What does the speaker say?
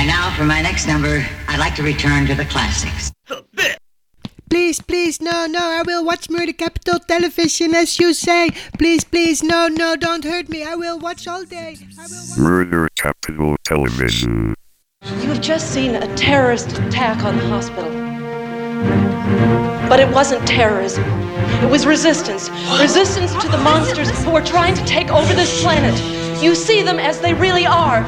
now for my next number, I'd like to return to the classics. Please, no, I will watch Murder Capital Television as you say. Please, no, don't hurt me. I will watch all day. Murder Capital Television. You have just seen a terrorist attack on the hospital. But it wasn't terrorism. It was resistance. Resistance to the monsters who are trying to take over this planet. You see them as they really are.